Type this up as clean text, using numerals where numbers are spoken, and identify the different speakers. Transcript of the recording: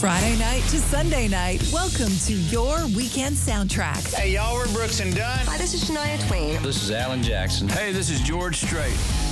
Speaker 1: Friday night to Sunday night, welcome to your weekend soundtrack.
Speaker 2: Hey, y'all, we're Brooks and Dunn.
Speaker 3: Hi, this is Shania Twain.
Speaker 4: This is Alan Jackson.
Speaker 5: Hey, this is George Strait.